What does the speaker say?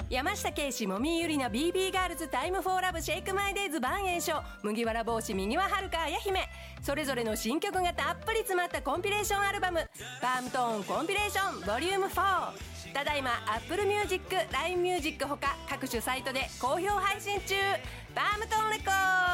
山下圭史、もみゆりな、 BB ガールズ、タイムフォーラブ、シェイクマイデイズ、万延章、麦わら帽子、右ははるか、あや姫、それぞれの新曲がたっぷり詰まったコンピレーションアルバム、パームトーンコンピレーションボリューム4、ただいま Apple Music、LINE Music ほか各種サイトで好評配信中。パームトーンレコード。